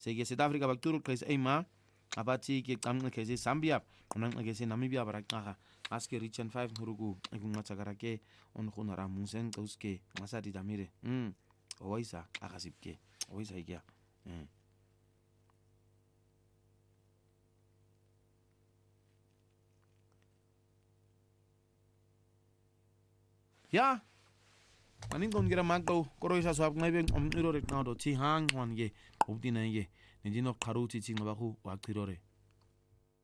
Sege South Africa bakturu kres ema abathi ke qamnqa kese Zambia qamnqa kese Namibia baraqaga aske Richard 5 ngurugu ekunqatsakara ke onkhunara musen qauske ngasadi damire oisa akasipke oisa ikia ya maning kon gira magdo koroisa swap ngabe omiro reqado thi hang wan ge obdina ge nindino qaru thi ngaba khu waqirore